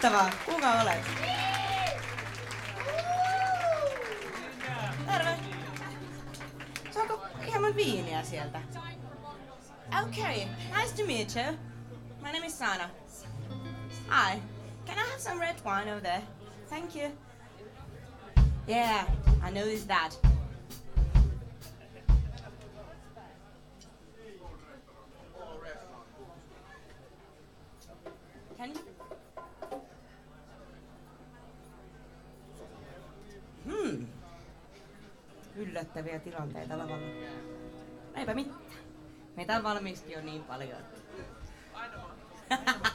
Mahtavaa! Kuka olet? Terve! Saanko hieman viiniä sieltä? Okay, nice to meet you. My name is Sana. Hi. Can I have some red wine over there? Thank you. Yeah, I noticed that. Can you? Yllättäviä tilanteita lavalla. Eipä mitään. Meitä on valmiiksi jo niin paljon.